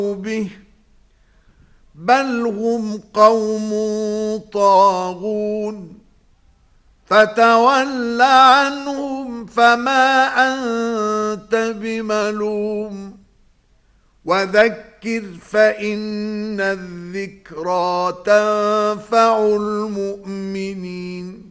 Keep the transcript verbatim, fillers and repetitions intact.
به بل هم قوم طاغون فتول عنهم فما أنت بملوم وذكر فإن الذكرى تنفع المؤمنين